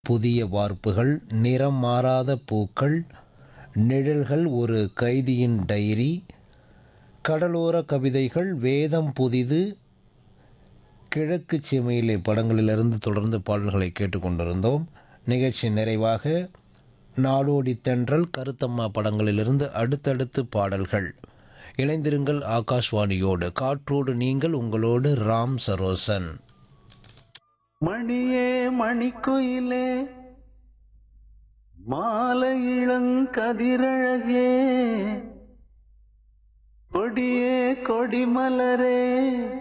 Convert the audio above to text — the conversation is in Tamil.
புதிய வார்ப்புகள், நிறம் மாறாத பூக்கள், நிழல்கள், ஒரு கைதியின் டைரி, கடலோர கவிதைகள், வேதம் புதிது, கிழக்கு சீமையிலே படங்களிலிருந்து தொடர்ந்து பாடல்களை கேட்டுக்கொண்டிருந்தோம். நிகழ்ச்சி நிறைவாக நாடோடி தென்றல், கருத்தம்மா படங்களிலிருந்து அடுத்தடுத்து பாடல்கள். இணைந்திருங்கள் ஆகாஷ்வாணியோடு. காற்றோடு நீங்கள், உங்களோடு ராம் சரோசன். மணியே மணிக்குயிலே மாலை இளங்கதிரழகே கொடியே கொடிமலரே